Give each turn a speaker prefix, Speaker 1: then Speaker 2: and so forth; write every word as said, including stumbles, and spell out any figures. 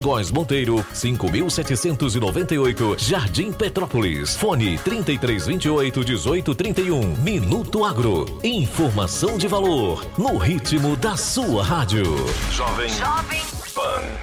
Speaker 1: Góes Monteiro, cinco mil setecentos e noventa e oito, Jardim Petrópolis. Fone trinta e três, vinte e oito, dezoito, trinta e um. Minuto Agro. Informação de valor, no ritmo da sua rádio. Jovem.
Speaker 2: Jovem Pan.